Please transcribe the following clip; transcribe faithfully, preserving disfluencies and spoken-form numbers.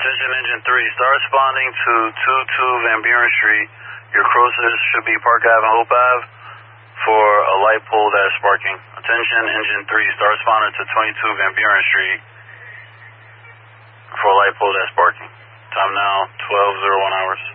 Attention engine three, start responding to two two Van Buren Street. Your closest should be Park Ave and Hope Ave for a light pole that is sparking. Attention engine three, start responding to twenty-two Van Buren Street for a light pole that's sparking. Time now, twelve oh one hours.